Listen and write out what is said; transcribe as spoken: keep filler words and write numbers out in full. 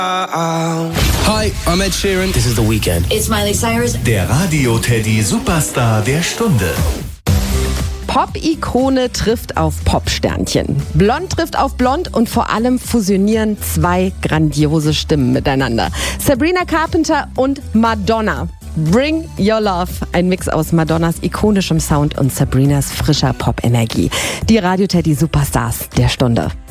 Hi, I'm Ed Sheeran. This is The Weeknd. It's Miley Cyrus. Der Radio-Teddy-Superstar der Stunde. Pop-Ikone trifft auf Pop-Sternchen. Blond trifft auf Blond und vor allem fusionieren zwei grandiose Stimmen miteinander. Sabrina Carpenter und Madonna. Bring Your Love, ein Mix aus Madonnas ikonischem Sound und Sabrinas frischer Pop-Energie. Die Radio-Teddy Superstars der Stunde.